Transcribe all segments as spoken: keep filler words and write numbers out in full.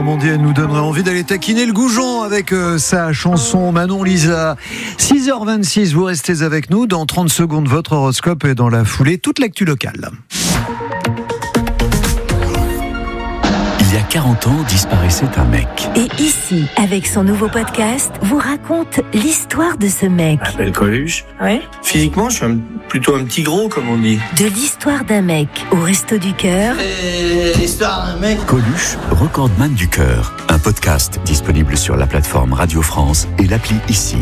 Elle nous donnerait envie d'aller taquiner le goujon avec euh, sa chanson Manon Lisa. six heures vingt-six, vous restez avec nous. Dans trente secondes, votre horoscope est dans la foulée. Toute l'actu locale. Il y a quarante ans, disparaissait un mec. Et ici, avec son nouveau podcast, vous raconte l'histoire de ce mec. Je m'appelle Coluche. Ouais. Physiquement, je suis un, plutôt un petit gros, comme on dit. De l'histoire d'un mec au Resto du Cœur. Et l'histoire d'un mec. Coluche, recordman du cœur. Un podcast disponible sur la plateforme Radio France et l'appli Ici.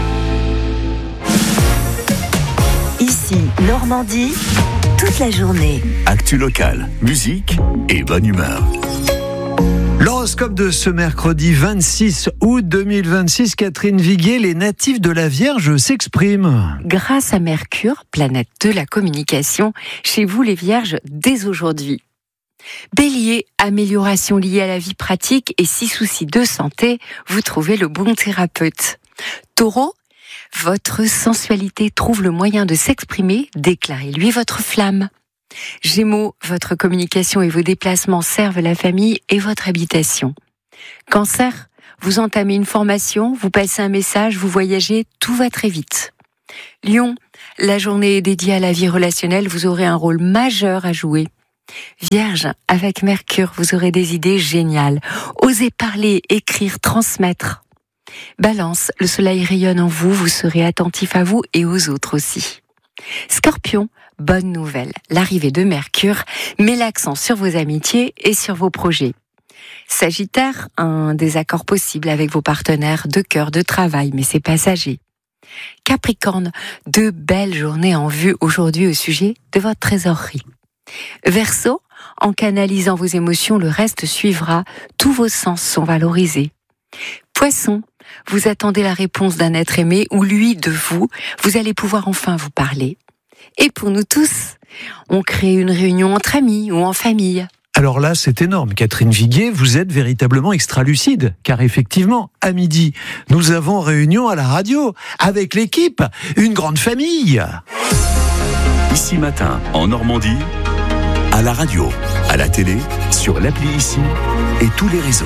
Ici, Normandie, toute la journée. Actu locale, musique et bonne humeur. L'horoscope de ce mercredi vingt-six août deux mille vingt-six, Catherine Viguier, les natifs de la Vierge s'expriment. Grâce à Mercure, planète de la communication, chez vous les Vierges, dès aujourd'hui. Bélier, amélioration liée à la vie pratique et si soucis de santé, vous trouvez le bon thérapeute. Taureau, votre sensualité trouve le moyen de s'exprimer, déclarez-lui votre flamme. Gémeaux, votre communication et vos déplacements servent la famille et votre habitation. Cancer, vous entamez une formation, vous passez un message, vous voyagez, tout va très vite. Lion, la journée est dédiée à la vie relationnelle, vous aurez un rôle majeur à jouer. Vierge, avec Mercure, vous aurez des idées géniales. Osez parler, écrire, transmettre. Balance, le soleil rayonne en vous, vous serez attentif à vous et aux autres aussi. Scorpion, bonne nouvelle, l'arrivée de Mercure met l'accent sur vos amitiés et sur vos projets. Sagittaire, un désaccord possible avec vos partenaires de cœur, de travail, mais c'est passager. Capricorne, de belles journées en vue aujourd'hui au sujet de votre trésorerie. Verseau, en canalisant vos émotions, le reste suivra, tous vos sens sont valorisés. Poisson, vous attendez la réponse d'un être aimé ou lui de vous, vous allez pouvoir enfin vous parler. Et pour nous tous, on crée une réunion entre amis ou en famille. Alors là, c'est énorme. Catherine Viguier, vous êtes véritablement extra-lucide. Car effectivement, à midi, nous avons réunion à la radio, avec l'équipe, une grande famille. Ici matin, en Normandie, à la radio, à la télé, sur l'appli Ici et tous les réseaux.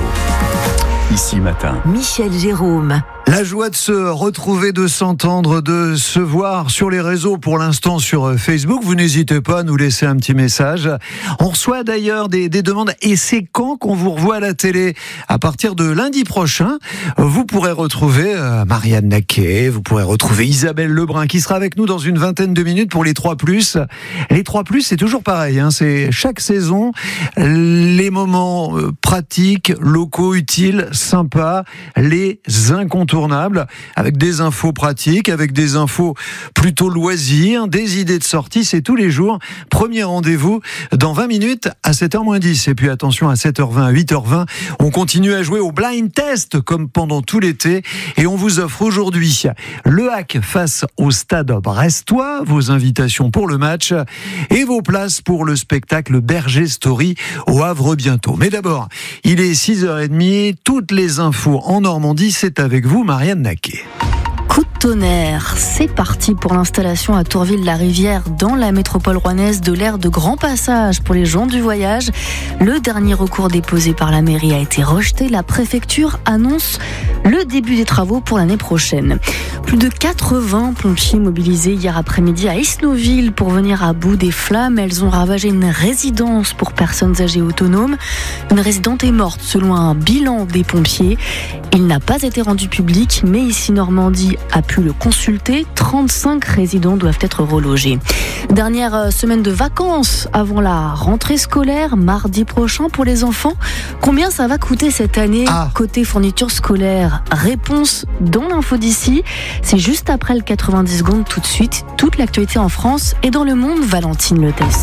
Ici matin. Michel Jérôme. La joie de se retrouver, de s'entendre, de se voir sur les réseaux, pour l'instant sur Facebook. Vous n'hésitez pas à nous laisser un petit message. On reçoit d'ailleurs des, des demandes. Et c'est quand qu'on vous revoit à la télé? À partir de lundi prochain, vous pourrez retrouver euh, Marianne Naquet, vous pourrez retrouver Isabelle Lebrun qui sera avec nous dans une vingtaine de minutes pour les trois plus. Les trois plus, c'est toujours pareil. Hein, c'est chaque saison, les moments euh, pratiques, locaux, utiles, sympas, les incontournables. Avec des infos pratiques, avec des infos plutôt loisirs, des idées de sortie, c'est tous les jours. Premier rendez-vous dans vingt minutes à sept heures moins dix. Et puis attention, à sept heures vingt, à huit heures vingt, on continue à jouer au blind test comme pendant tout l'été. Et on vous offre aujourd'hui le hack face au Stade brestois, vos invitations pour le match et vos places pour le spectacle Berger Story au Havre bientôt. Mais d'abord, il est six heures trente, toutes les infos en Normandie, c'est avec vous, Marianne Naquet. Coup de tonnerre, c'est parti pour l'installation à Tourville-la-Rivière dans la métropole rouennaise de l'aire de grand passage pour les gens du voyage. Le dernier recours déposé par la mairie a été rejeté. La préfecture annonce le début des travaux pour l'année prochaine. Plus de quatre-vingts pompiers mobilisés hier après-midi à Isnoville pour venir à bout des flammes. Elles ont ravagé une résidence pour personnes âgées autonomes. Une résidente est morte selon un bilan des pompiers. Il n'a pas été rendu public, mais ici Normandie a pu le consulter. trente-cinq résidents doivent être relogés. Dernière semaine de vacances avant la rentrée scolaire, mardi prochain pour les enfants. Combien ça va coûter cette année ah. côté fourniture scolaire? Réponse dans l'info d'ici. C'est juste après le quatre-vingt-dix secondes tout de suite. Toute l'actualité en France et dans le monde, Valentine Letès.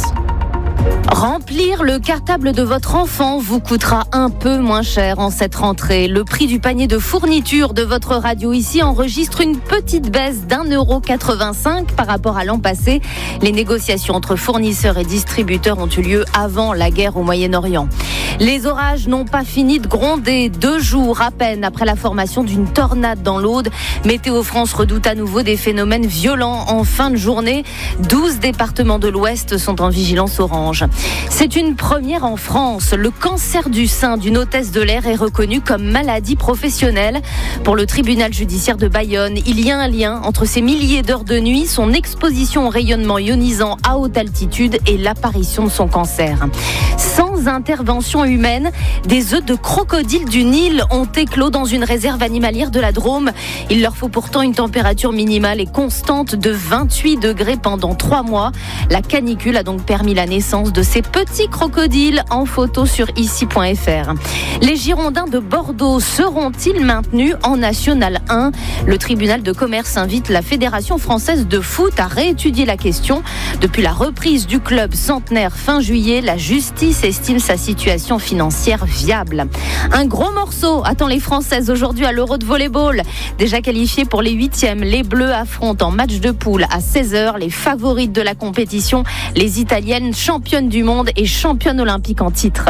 Remplir le cartable de votre enfant vous coûtera un peu moins cher en cette rentrée. Le prix du panier de fourniture de votre radio ici enregistre une petite baisse d'un euro quatre-vingt-cinq par rapport à l'an passé. Les négociations entre fournisseurs et distributeurs ont eu lieu avant la guerre au Moyen-Orient. Les orages n'ont pas fini de gronder. Deux jours à peine après la formation d'une tornade dans l'Aude, Météo France redoute à nouveau des phénomènes violents en fin de journée. douze départements de l'Ouest sont en vigilance orange. mélange. C'est une première en France. Le cancer du sein d'une hôtesse de l'air est reconnu comme maladie professionnelle. Pour le tribunal judiciaire de Bayonne, il y a un lien entre ces milliers d'heures de nuit, son exposition au rayonnement ionisant à haute altitude et l'apparition de son cancer. Sans intervention humaine, des œufs de crocodile du Nil ont éclos dans une réserve animalière de la Drôme. Il leur faut pourtant une température minimale et constante de vingt-huit degrés pendant trois mois. La canicule a donc permis la naissance de ces petits crocodiles en photo sur ici point f r. Les Girondins de Bordeaux seront-ils maintenus en National un ? Le tribunal de commerce invite la Fédération française de foot à réétudier la question. Depuis la reprise du club centenaire fin juillet, la justice estime sa situation financière viable. Un gros morceau attend les Françaises aujourd'hui à l'Euro de volleyball. Déjà qualifiés pour les huitièmes, les Bleus affrontent en match de poule à seize heures les favorites de la compétition, les Italiennes championnes du monde et championnes olympiques en titre.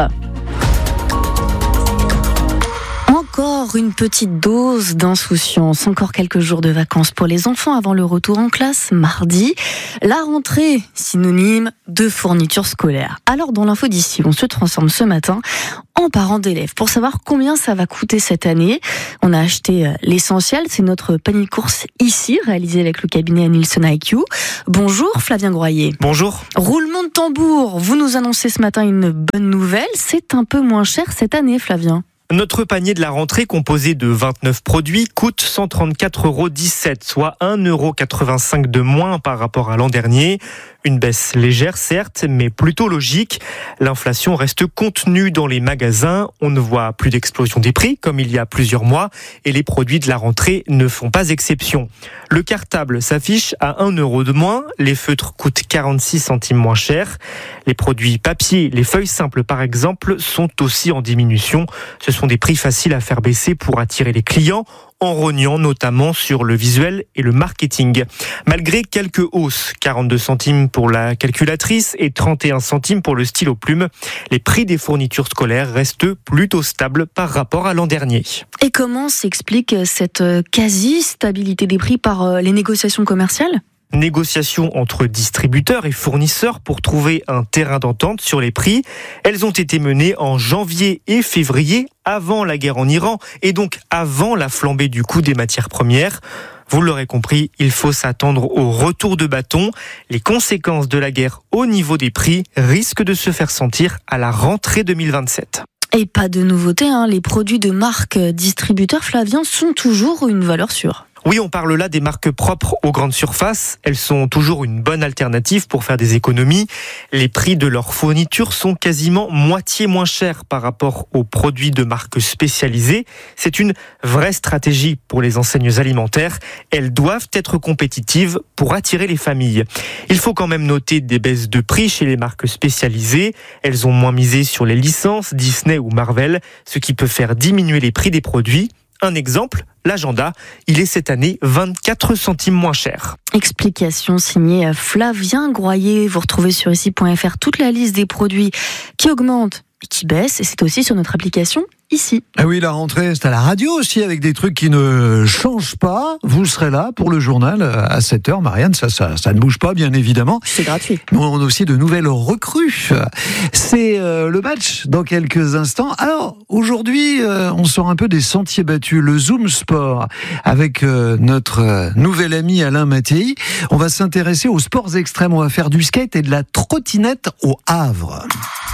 Encore une petite dose d'insouciance, encore quelques jours de vacances pour les enfants avant le retour en classe mardi. La rentrée, synonyme de fourniture scolaire. Alors dans l'info d'ici, on se transforme ce matin en parents d'élèves pour savoir combien ça va coûter cette année. On a acheté l'essentiel, c'est notre panier de courses ici, réalisé avec le cabinet Nielsen I Q. Bonjour Flavien Groyer. Bonjour. Roulement de tambour, vous nous annoncez ce matin une bonne nouvelle, c'est un peu moins cher cette année Flavien. Notre panier de la rentrée, composé de vingt-neuf produits, coûte cent trente-quatre euros dix-sept, soit un euro quatre-vingt-cinq de moins par rapport à l'an dernier. Une baisse légère, certes, mais plutôt logique. L'inflation reste contenue dans les magasins. On ne voit plus d'explosion des prix, comme il y a plusieurs mois, et les produits de la rentrée ne font pas exception. Le cartable s'affiche à un euro de moins. Les feutres coûtent quarante-six centimes moins cher. Les produits papier, les feuilles simples par exemple, sont aussi en diminution. Ce sont des prix faciles à faire baisser pour attirer les clients, en rognant notamment sur le visuel et le marketing. Malgré quelques hausses, quarante-deux centimes pour la calculatrice et trente et un centimes pour le stylo plume, les prix des fournitures scolaires restent plutôt stables par rapport à l'an dernier. Et comment s'explique cette quasi-stabilité des prix par les négociations commerciales ? Négociations entre distributeurs et fournisseurs pour trouver un terrain d'entente sur les prix. Elles ont été menées en janvier et février, avant la guerre en Iran et donc avant la flambée du coût des matières premières. Vous l'aurez compris, il faut s'attendre au retour de bâton. Les conséquences de la guerre au niveau des prix risquent de se faire sentir à la rentrée deux mille vingt-sept. Et pas de nouveauté, hein, les produits de marque distributeurs Flavien sont toujours une valeur sûre. Oui, on parle là des marques propres aux grandes surfaces. Elles sont toujours une bonne alternative pour faire des économies. Les prix de leurs fournitures sont quasiment moitié moins chers par rapport aux produits de marques spécialisées. C'est une vraie stratégie pour les enseignes alimentaires. Elles doivent être compétitives pour attirer les familles. Il faut quand même noter des baisses de prix chez les marques spécialisées. Elles ont moins misé sur les licences Disney ou Marvel, ce qui peut faire diminuer les prix des produits. Un exemple, l'agenda, il est cette année vingt-quatre centimes moins cher. Explication signée Flavien Groyer. Vous retrouvez sur ici point f r toute la liste des produits qui augmentent et qui baissent. Et c'est aussi sur notre application ici. Ah oui, la rentrée, c'est à la radio aussi avec des trucs qui ne changent pas. Vous serez là pour le journal à sept heures, Marianne. Ça, ça, ça ne bouge pas, bien évidemment. C'est gratuit. Mais on a aussi de nouvelles recrues. C'est euh, le match dans quelques instants. Alors, aujourd'hui, euh, on sort un peu des sentiers battus. Le Zoom Sport avec euh, notre euh, nouvel ami Alain Mattei. On va s'intéresser aux sports extrêmes. On va faire du skate et de la trottinette au Havre.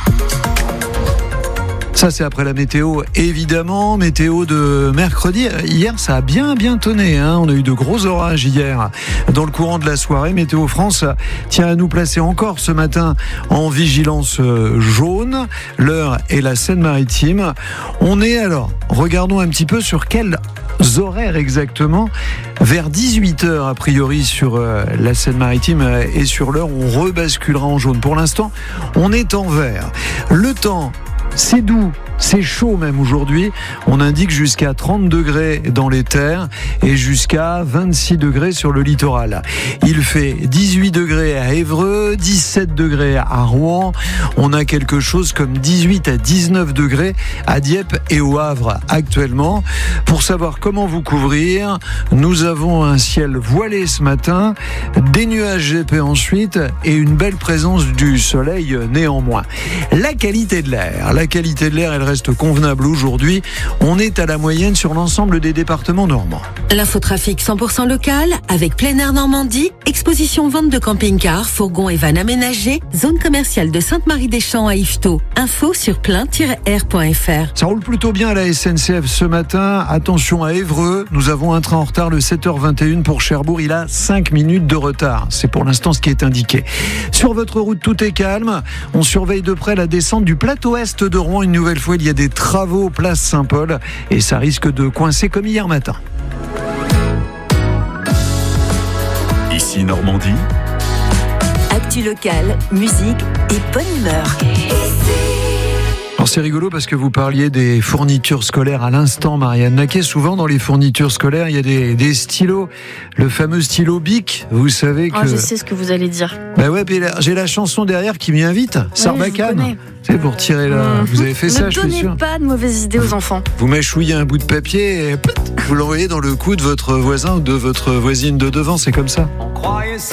Ça, c'est après la météo, évidemment. Météo de mercredi. Hier, ça a bien, bien tonné. Hein. On a eu de gros orages hier dans le courant de la soirée. Météo France tient à nous placer encore ce matin en vigilance jaune. L'Eure et la Seine-Maritime. On est alors, regardons un petit peu sur quels horaires exactement. Vers dix-huit heures, a priori, sur la Seine-Maritime et sur l'Eure, on rebasculera en jaune. Pour l'instant, on est en vert. Le temps, c'est doux, C'est chaud même aujourd'hui. On indique jusqu'à trente degrés dans les terres et jusqu'à vingt-six degrés sur le littoral. Il fait dix-huit degrés à Évreux, dix-sept degrés à Rouen. On a quelque chose comme dix-huit à dix-neuf degrés à Dieppe et au Havre actuellement. Pour savoir comment vous couvrir, nous avons un ciel voilé ce matin, des nuages épais ensuite et une belle présence du soleil néanmoins. La qualité de l'air, la qualité de l'air, elle reste convenable aujourd'hui. On est à la moyenne sur l'ensemble des départements normands. L'infotrafic cent pour cent local avec Plein Air Normandie, exposition vente de camping-cars, fourgons et vannes aménagés, zone commerciale de Sainte-Marie-des-Champs à Yvetot. Info sur plein tiret air point f r. Ça roule plutôt bien à la S N C F ce matin. Attention à Évreux, nous avons un train en retard, le sept heures vingt et une pour Cherbourg. Il a cinq minutes de retard. C'est pour l'instant ce qui est indiqué. Sur votre route, tout est calme. On surveille de près la descente du plateau est de Rouen. Une nouvelle fois, il y a des travaux place Saint-Paul et ça risque de coincer comme hier matin. Ici Normandie. Actu locale, musique et bonne humeur. Alors c'est rigolo parce que vous parliez des fournitures scolaires à l'instant, Marianne Naquet. Souvent dans les fournitures scolaires, il y a des, des stylos. Le fameux stylo Bic, vous savez que... Oh, je sais ce que vous allez dire. Ben ouais, j'ai la chanson derrière qui m'y invite. Ouais, Sarbacane. C'est pour tirer là. Mmh. Vous avez fait ça, je suis sûr. Ne donnez pas de mauvaises idées aux enfants. Vous mâchouillez un bout de papier et vous l'envoyez dans le cou de votre voisin ou de votre voisine de devant. C'est comme ça.